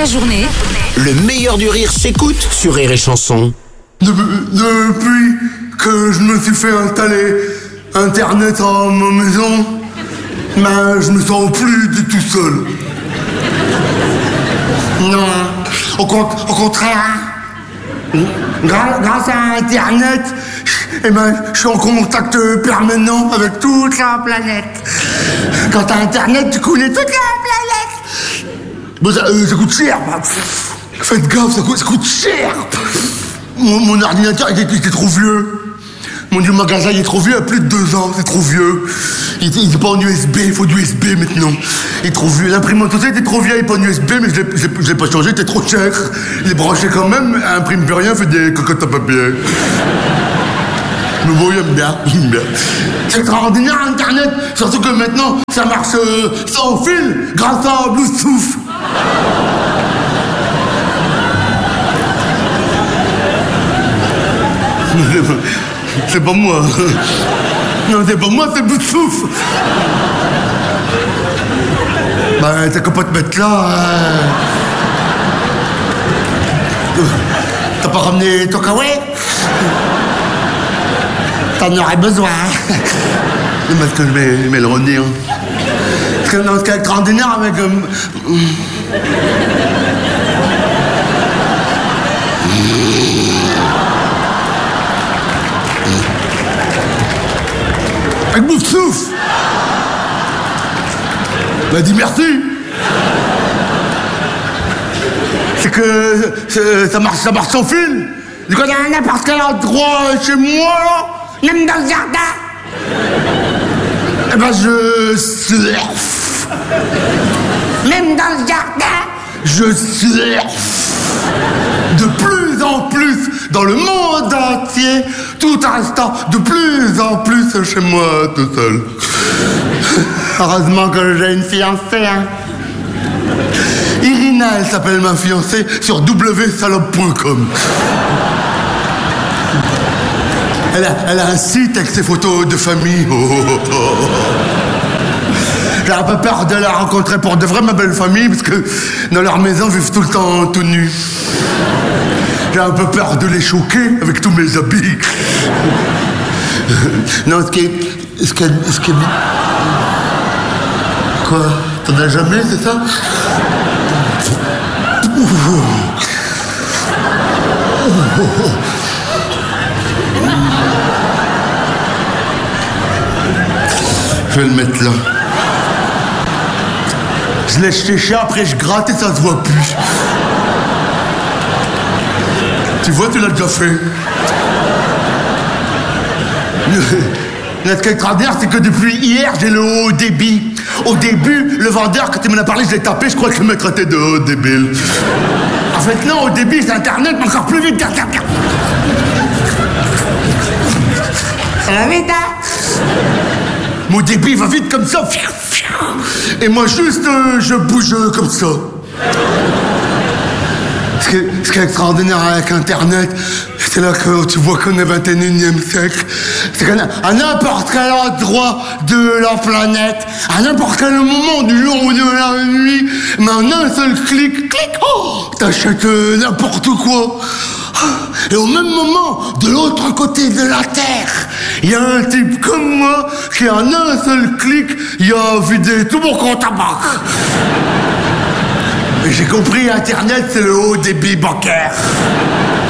la journée, Le meilleur du rire s'écoute sur Rire et Chanson. Depuis que je me suis fait installer Internet à ma maison, je me sens plus du tout seul. Non, au contraire, grâce à Internet, je suis en contact permanent avec toute la planète. Quand t'as Internet, tu connais toute la planète. Bon, ça coûte cher. Faites gaffe, ça coûte cher. Mon ordinateur il était trop vieux. Mon magasin il est trop vieux, il y a plus de 2 ans, c'est trop vieux. Il est pas en USB, il faut du USB maintenant. Il est trop vieux. L'imprimante aussi était trop vieille, il est pas en USB, mais je l'ai pas changé, il était trop cher. Il est branché quand même, il imprime plus rien, fait des cocottes à papier. Mais bon, j'aime bien. C'est extraordinaire Internet, surtout que maintenant ça marche sans fil, grâce à Bluetooth. C'est pas moi. Non, c'est pas moi, c'est Bluetooth. T'as qu'à pas te mettre là. T'as pas ramené ton kawaii? T'en aurais besoin. Parce que je mets le rené. Parce que ce qui est extraordinaire avec... Avec Bluetooth. Dis merci. C'est que ça marche sans fil. Du coup, à n'importe quel endroit chez moi, là, même dans le jardin, je surfe. Même dans le jardin, je surfe. De plus en plus dans le monde entier, tout instant, de plus en plus chez moi tout seul. Heureusement que j'ai une fiancée, hein. Irina, elle s'appelle ma fiancée sur wsalope.com. Elle a un site avec ses photos de famille. J'ai un peu peur de la rencontrer pour de vrai, ma belle famille, parce que dans leur maison, ils vivent tout le temps tout nus. J'ai un peu peur de les choquer avec tous mes habits. Non, ce qui est... Quoi? T'en as jamais, c'est ça? Je vais le mettre là. Je lèche séché, après je gratte et ça se voit plus. Tu vois, tu l'as déjà fait. Ce qui est extraordinaire, c'est que depuis hier, j'ai le haut débit. Au début, le vendeur, quand il m'en a parlé, je l'ai tapé, je crois qu'il me traitait de haut débile. En fait, non, au débit, c'est Internet, mais encore plus vite. Ça va vite, hein? Mon débit va vite comme ça. Et moi, juste, je bouge comme ça. Ce qui est extraordinaire avec Internet, c'est là que tu vois qu'on est 21e siècle. C'est qu'à n'importe quel endroit de la planète, à n'importe quel moment du jour ou de la nuit, mais en un seul clic, t'achètes n'importe quoi. Et au même moment, de l'autre côté de la Terre, il y a un type comme moi qui, en un seul clic, il a vidé tout mon compte à banque. Et j'ai compris, Internet, c'est le haut débit bancaire.